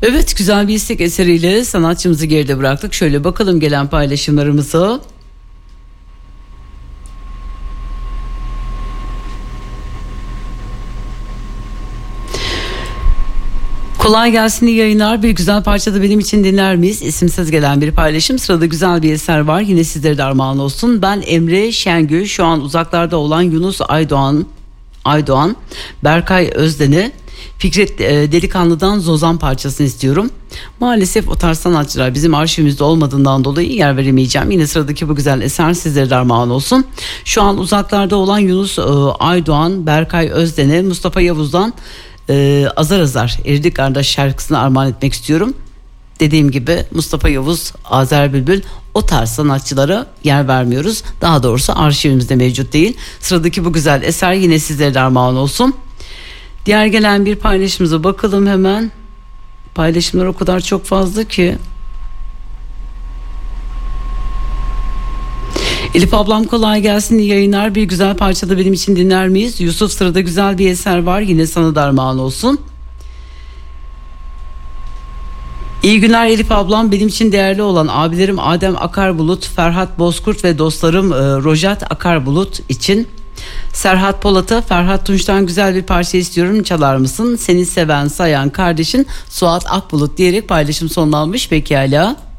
Evet, güzel bir istek eseriyle sanatçımızı geride bıraktık. Şöyle bakalım gelen paylaşımlarımıza. Kolay gelsin, iyi yayınlar. Bir güzel parçada benim için dinler miyiz? İsimsiz gelen bir paylaşım. Sırada güzel bir eser var. Yine sizlere de armağan olsun. Ben Emre Şengül. Şu an uzaklarda olan Yunus Aydoğan, Berkay Özden'i, Fikret Delikanlı'dan Zozan parçasını istiyorum. Maalesef o tarz sanatçılar bizim arşivimizde olmadığından dolayı yer veremeyeceğim. Yine sıradaki bu güzel eser sizlere de armağan olsun. Şu an uzaklarda olan Yunus Aydoğan, Berkay Özden'e, Mustafa Yavuz'dan Azar Azar Eridik Kardeş şarkısını armağan etmek istiyorum. Dediğim gibi Mustafa Yavuz, Azer Bülbül, o tarz sanatçılara yer vermiyoruz. Daha doğrusu arşivimizde mevcut değil. Sıradaki bu güzel eser yine sizlere de armağan olsun. Diğer gelen bir paylaşımımıza bakalım hemen. Paylaşımlar o kadar çok fazla ki. Elif ablam kolay gelsin, iyi yayınlar. Bir güzel parçada benim için dinler miyiz? Yusuf, sırada güzel bir eser var, yine sana da armağan olsun. İyi günler Elif ablam, benim için değerli olan abilerim Adem Akarbulut, Ferhat Bozkurt ve dostlarım Rojat Akarbulut için Serhat Polat'a Ferhat Tunç'tan güzel bir parça istiyorum, çalar mısın? Seni seven sayan kardeşin Suat Akbulut diyerek paylaşım sonlanmış. Pekala.